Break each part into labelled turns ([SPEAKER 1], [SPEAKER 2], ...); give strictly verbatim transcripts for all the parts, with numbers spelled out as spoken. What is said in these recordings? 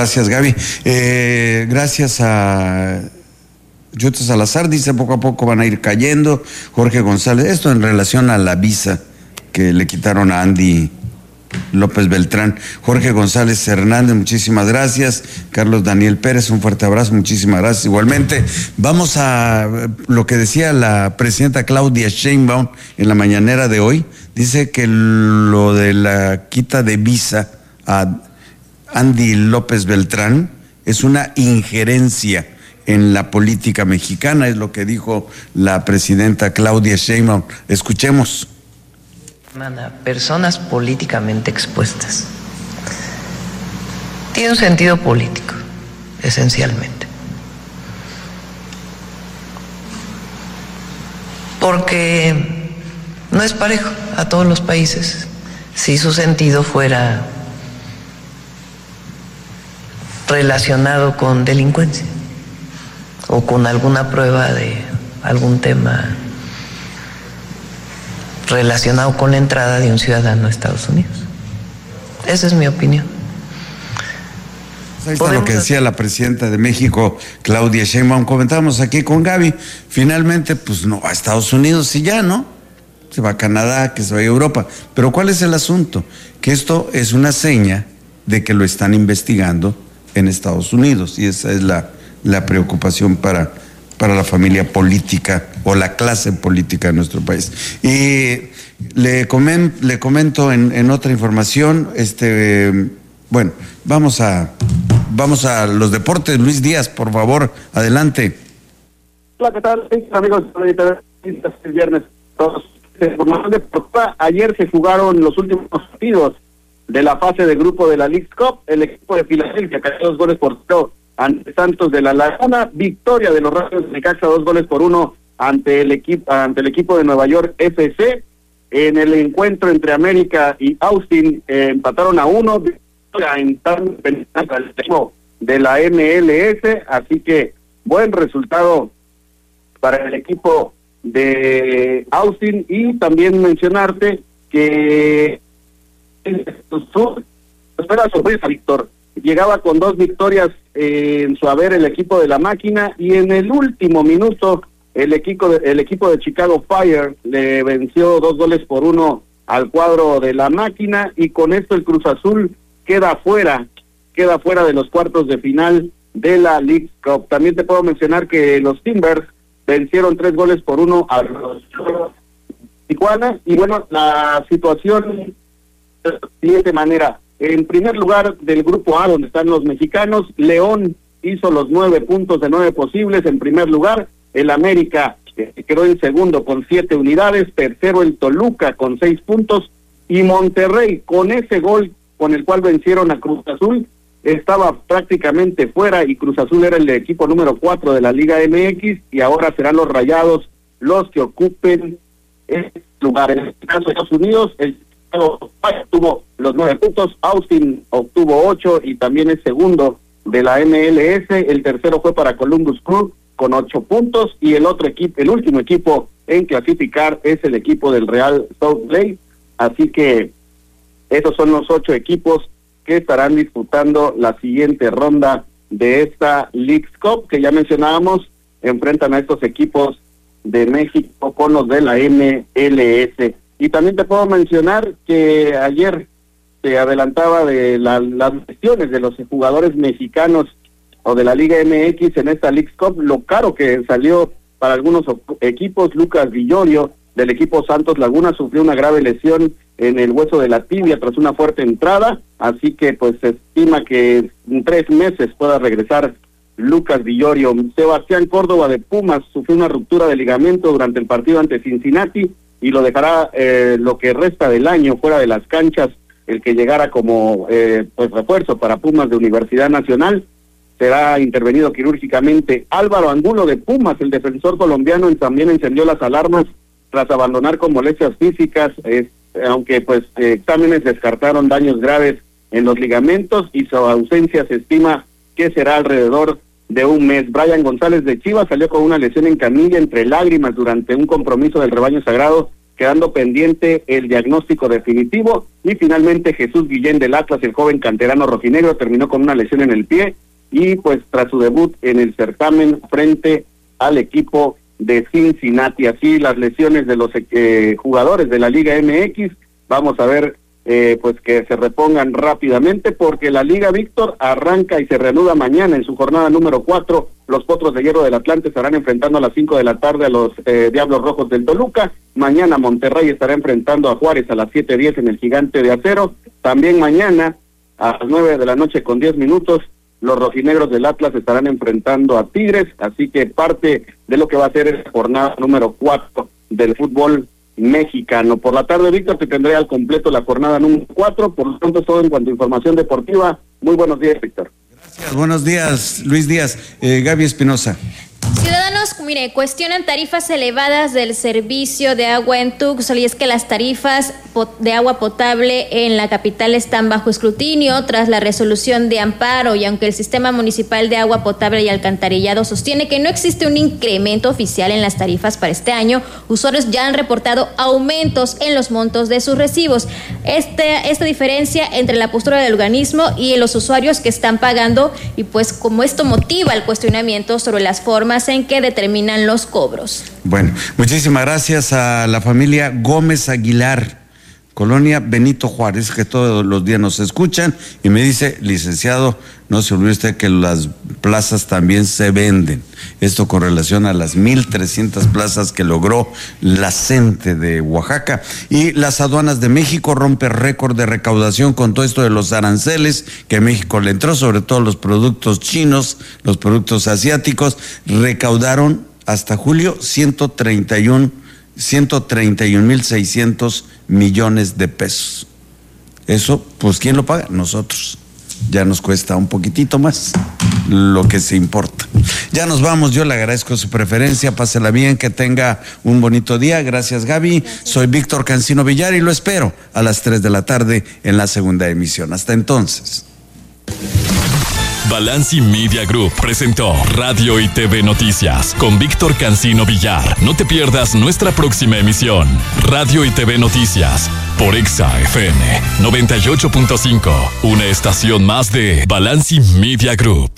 [SPEAKER 1] Gracias, Gaby. Eh, gracias a Yuto Salazar, dice poco a poco van a ir cayendo. Jorge González, esto en relación a la visa que le quitaron a Andy López Beltrán. Jorge González Hernández, muchísimas gracias. Carlos Daniel Pérez, un fuerte abrazo, muchísimas gracias. Igualmente, vamos a lo que decía la presidenta Claudia Sheinbaum en la mañanera de hoy. Dice que lo de la quita de visa a Andy López Beltrán es una injerencia en la política mexicana, es lo que dijo la presidenta Claudia Sheinbaum. Escuchemos.
[SPEAKER 2] Personas políticamente expuestas. Tiene un sentido político, esencialmente. Porque no es parejo a todos los países si su sentido fuera relacionado con delincuencia o con alguna prueba de algún tema relacionado con la entrada de un ciudadano a Estados Unidos. Esa es mi opinión.
[SPEAKER 1] Ahí está lo que decía la presidenta de México, Claudia Sheinbaum. Comentábamos aquí con Gaby, finalmente pues no va a Estados Unidos y ya, ¿no? Se va a Canadá, que se vaya a Europa. Pero ¿cuál es el asunto? Que esto es una seña de que lo están investigando en Estados Unidos, y esa es la, la preocupación para, para la familia política o la clase política de nuestro país. Y le, comen, le comento en, en otra información, este, eh, bueno, vamos a, vamos a los deportes. Luis Díaz, por favor, adelante.
[SPEAKER 3] Hola, ¿qué tal? Amigos, el viernes todos. Ayer se jugaron los últimos partidos de la fase de grupo de la Leagues Cup. El equipo de Filadelfia cayó dos goles por cero ante Santos de la Laguna. Victoria de los Rayos de Necaxa, dos goles por uno ante el equipo ante el equipo de Nueva York F C. En el encuentro entre América y Austin eh, empataron a uno. Victoria en tan el equipo de la M L S, así que buen resultado para el equipo de Austin. Y también mencionarte que espera sorpresa, Víctor. Llegaba con dos victorias eh, en su haber el equipo de la Máquina, y en el último minuto el equipo de, el equipo de Chicago Fire le venció dos goles por uno al cuadro de la Máquina, y con esto el Cruz Azul queda fuera, queda fuera de los cuartos de final de la Leagues Cup. También te puedo mencionar que los Timbers vencieron tres goles por uno a los Tijuana, y bueno, la situación de la siguiente manera. En primer lugar del grupo A, donde están los mexicanos, León hizo los nueve puntos de nueve posibles en primer lugar. El América eh, quedó en segundo con siete unidades. Tercero el Toluca con seis puntos. Y Monterrey, con ese gol con el cual vencieron a Cruz Azul, estaba prácticamente fuera, y Cruz Azul era el equipo número cuatro de la Liga M X, y ahora serán los Rayados los que ocupen este lugar. En el caso de Estados Unidos, el tuvo los nueve puntos, Austin obtuvo ocho y también es segundo de la M L S. El tercero fue para Columbus Crew con ocho puntos, y el otro equipo, el último equipo en clasificar es el equipo del Real Salt Lake. Así que esos son los ocho equipos que estarán disputando la siguiente ronda de esta Leagues Cup, que ya mencionábamos. Enfrentan a estos equipos de México con los de la M L S. Y también te puedo mencionar que ayer se adelantaba de la, las cuestiones de los jugadores mexicanos o de la Liga M X en esta Leagues Cup, lo caro que salió para algunos equipos. Lucas Villorio, del equipo Santos Laguna, sufrió una grave lesión en el hueso de la tibia tras una fuerte entrada, así que pues se estima que en tres meses pueda regresar Lucas Villorio. Sebastián Córdoba de Pumas sufrió una ruptura de ligamento durante el partido ante Cincinnati y lo dejará eh, lo que resta del año fuera de las canchas. El que llegara como eh, pues refuerzo para Pumas de Universidad Nacional será intervenido quirúrgicamente. Álvaro Angulo de Pumas, el defensor colombiano, también encendió las alarmas tras abandonar con molestias físicas, eh, aunque pues eh, exámenes descartaron daños graves en los ligamentos, y su ausencia se estima que será alrededor de un mes. Brian González de Chivas salió con una lesión en canilla entre lágrimas durante un compromiso del rebaño sagrado quedando pendiente el diagnóstico definitivo. Y finalmente Jesús Guillén del Atlas, el joven canterano rojinegro, terminó con una lesión en el pie y pues tras su debut en el certamen frente al equipo de Cincinnati. Así las lesiones de los eh, jugadores de la Liga M X, vamos a ver eh, pues que se repongan rápidamente, porque la Liga, Víctor, arranca y se reanuda mañana en su jornada número cuatro. Los Potros de Hierro del Atlante estarán enfrentando a las cinco de la tarde a los eh, Diablos Rojos del Toluca. Mañana Monterrey estará enfrentando a Juárez a las siete diez en el Gigante de Acero. También mañana a las nueve de la noche con diez minutos los rojinegros del Atlas estarán enfrentando a Tigres, así que parte de lo que va a ser la jornada número cuatro del fútbol mexicano. Por la tarde, Víctor, te tendré al completo la jornada número cuatro, por lo tanto todo en cuanto a información deportiva. Muy buenos días, Víctor.
[SPEAKER 1] Gracias, buenos días, Luis Díaz. Eh, Gaby Espinosa.
[SPEAKER 4] Ciudadanos, mire, cuestionan tarifas elevadas del servicio de agua en Tuxtla, y es que las tarifas de agua potable en la capital están bajo escrutinio tras la resolución de amparo, y aunque el Sistema Municipal de Agua Potable y Alcantarillado sostiene que no existe un incremento oficial en las tarifas para este año, usuarios ya han reportado aumentos en los montos de sus recibos. Este, esta diferencia entre la postura del organismo y los usuarios que están pagando, y pues como esto motiva el cuestionamiento sobre las formas en que determinan los cobros.
[SPEAKER 1] Bueno, muchísimas gracias a la familia Gómez Aguilar, Colonia Benito Juárez, que todos los días nos escuchan y me dice, licenciado, no se olvide usted que las plazas también se venden. Esto con relación a las mil trescientas plazas que logró la CENTE de Oaxaca. Y las aduanas de México rompe récord de recaudación con todo esto de los aranceles que México le entró, sobre todo los productos chinos, los productos asiáticos. Recaudaron hasta julio ciento treinta y un mil seiscientos millones de pesos. Eso, pues, ¿quién lo paga? Nosotros. Ya nos cuesta un poquitito más lo que se importa. Ya nos vamos, yo le agradezco su preferencia, pásela bien, que tenga un bonito día. Gracias, Gaby. Gracias. Soy Víctor Cancino Villar y lo espero a las tres de la tarde en la segunda emisión. Hasta entonces.
[SPEAKER 5] Balanci Media Group presentó Radio y T V Noticias con Víctor Cancino Villar. No te pierdas nuestra próxima emisión. Radio y T V Noticias por Exa F M noventa y ocho punto cinco, una estación más de Balanci Media Group.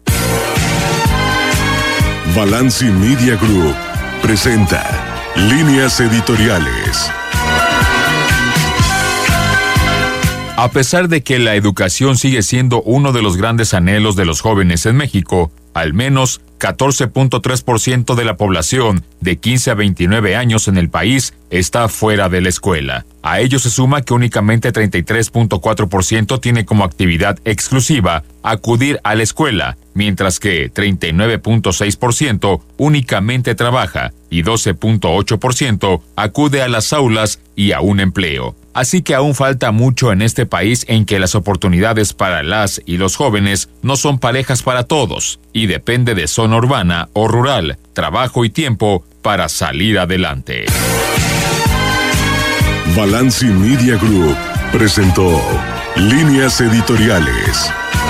[SPEAKER 6] Balanci Media Group presenta Líneas Editoriales.
[SPEAKER 7] A pesar de que la educación sigue siendo uno de los grandes anhelos de los jóvenes en México, al menos catorce punto tres por ciento de la población de quince a veintinueve años en el país está fuera de la escuela. A ello se suma que únicamente treinta y tres punto cuatro por ciento tiene como actividad exclusiva acudir a la escuela, mientras que treinta y nueve punto seis por ciento únicamente trabaja y doce punto ocho por ciento acude a las aulas y a un empleo. Así que aún falta mucho en este país en que las oportunidades para las y los jóvenes no son parejas para todos, y depende de zona urbana o rural, trabajo y tiempo para salir adelante.
[SPEAKER 6] Balanci Media Group presentó Líneas Editoriales.